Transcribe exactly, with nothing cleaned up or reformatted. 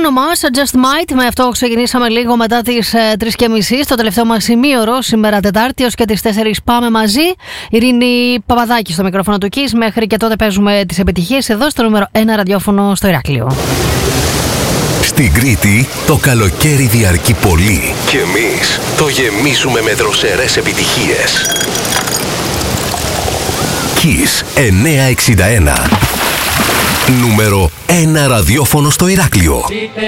Bruno Mars, Just Might. Με αυτό ξεκινήσαμε λίγο μετά τις ε, τρεις και μισή στο τελευταίο μας ημίωρο σήμερα Τετάρτη ως και τις τέσσερις πάμε μαζί. Ειρήνη Παπαδάκη στο μικρόφωνο του Kiss. Μέχρι και τότε παίζουμε τις επιτυχίες εδώ στο νούμερο ένα ραδιόφωνο στο Ηράκλειο. Στην Κρήτη το καλοκαίρι διαρκεί πολύ και εμείς το γεμίζουμε με δροσερές επιτυχίες. Kiss εννιακόσια εξήντα ένα. Νούμερο ένα ραδιόφωνο στο Ηράκλειο.